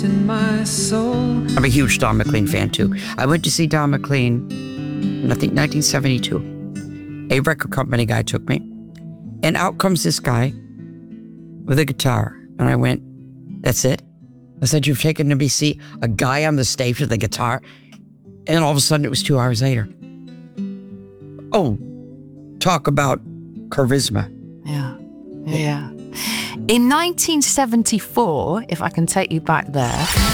in my soul. I'm a huge Don McLean fan too. I went to see Don McLean in, I think, 1972. A record company guy took me. And out comes this guy with a guitar. And I went, that's it? I said, you've taken me to see a guy on the stage with a guitar? And all of a sudden it was 2 hours later. Oh, talk about charisma. Yeah, yeah. In 1974, if I can take you back there,